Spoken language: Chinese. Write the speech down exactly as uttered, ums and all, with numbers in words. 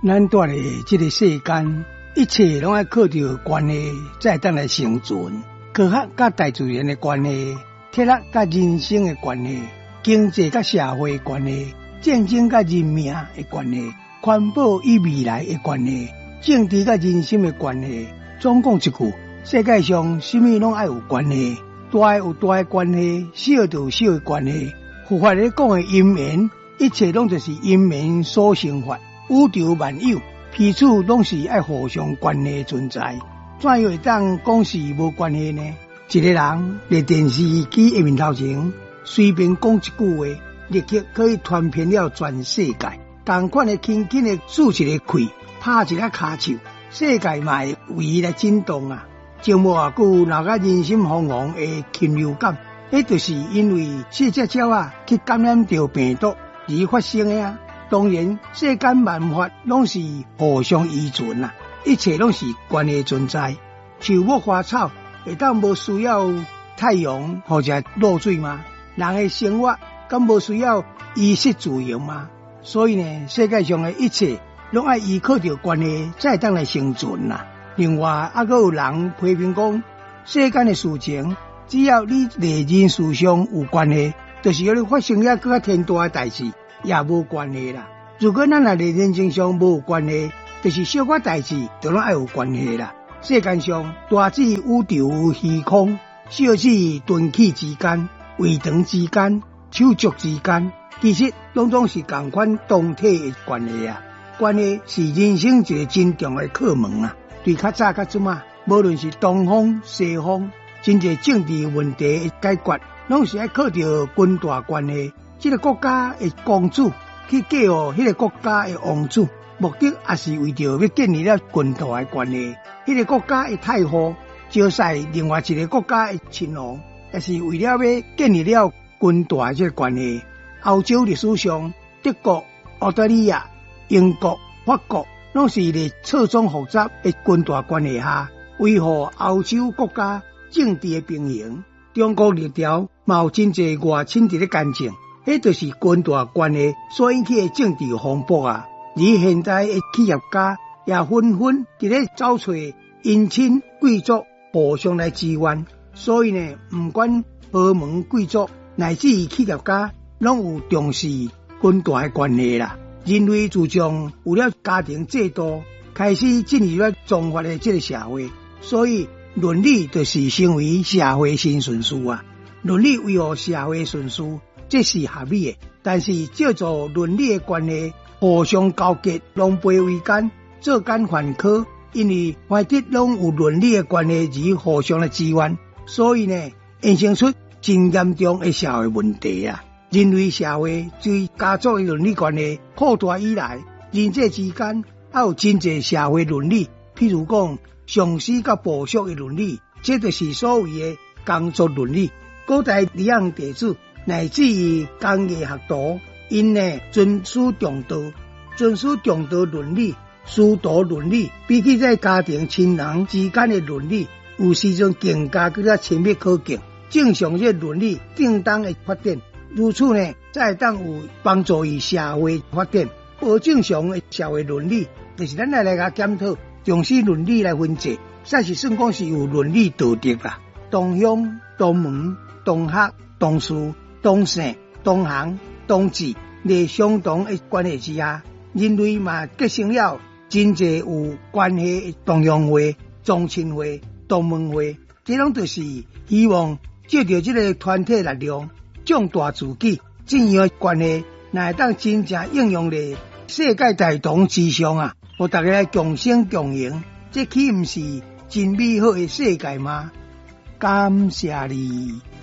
咱住的这个世间，一切拢要靠着关系，才当来生存。科学甲大自然的关系，铁力甲人生的关系，经济甲社会的关系，战争甲人命的关系，环保与未来的关系，政治甲人心的关系。总讲一句，世界上什么拢爱有关系，大的有大的关系，小就有小的关系。佛法咧讲的因缘，一切拢就是因缘所生法。宇宙万有，彼此拢是爱互相关系存在，怎样会当讲是无关系呢？一个人在电视机的面头前，随便讲一句话，立刻可以传遍了全世界。同款的轻轻的竖一个气，拍一个骹手，世界嘛会为伊来震动啊！前无偌久，闹甲人心惶惶的禽流感，迄就是因为细只鸟啊去感染着病毒而发生的啊。当然，世间万法拢是互相依存啊，一切拢是关系存在。树木花草会当无需要太阳或者露水吗？人的生活敢无需要衣食住行吗？所以呢，世界上的一切拢爱依靠着关系，才当来生存啦。另外，还佫有人批评讲，世间的事情只要你类人事上有关系，就是要你发生了更加天大的代志。也无关系啦。如果咱若在人生上无有关系，就是小可代志都拢爱有关系啦。世间上大至宇宙虚空，小至顿起之间、微尘之间、手足之间，其实拢总是同款同体的关系啊。关系是人生一个真重的课门啊。对较早较即嘛，无论是东方西方，真侪政治问题的解决，拢是爱靠着军大关系。这个国家的公主去嫁予迄个国家的王子，目的也是为着要建立了军大的关系。迄个国家的太后招婿另外一个国家的亲王，也是为了要建立了军大这个关系。欧洲历史上，德国、澳大利亚、英国、法国，拢是在错综复杂的军大关系下，维护欧洲国家政治的平衡。中国历朝嘛有真侪外亲戚的感情。迄就是军大关系所引起的政治风波啊！而现在的企业家也纷纷伫咧找找姻亲贵族互相来支援，所以呢，不管豪门贵族乃至于企业家，拢有重视军大的关系啦。人类自从有了家庭制度，开始进入了宗法的这个社会，所以伦理就是成为社会新顺序啊！伦理维护社会顺序。这是合理的，但是借助伦理的关系互相交结，狼狽为奸，作奸犯科。因为怀得拢有伦理的关系而互相的支援，所以呢，衍生出真严重的社会问题啊！人类社会对家族的伦理关系扩大以来，人际之间还有真侪社会伦理，譬如讲上司甲部属的伦理，这就是所谓的工作伦理。古代里昂地主。乃至于工业学徒，因呢遵守中道，遵守中道伦理、师徒伦理，比起在家庭亲人之间的伦理，有时阵更加更加亲密可敬。正常这伦理正当的发展，如此呢，才会当有帮助于社会发展。不正常的社会伦理，就是咱来来个检讨，重视伦理来分析，才是算讲是有伦理道德啦。同乡、同门、同学、同事。同姓、同行、同志，在相同的关系之下，人类嘛结成了真侪有关系的同乡会、宗亲会、同门会，这种就是希望借着这个团体力量，壮大自己这样的关系，乃当真正应用在世界大同之上啊！互大家来共生共赢，这岂不是真美好的世界吗？感谢你。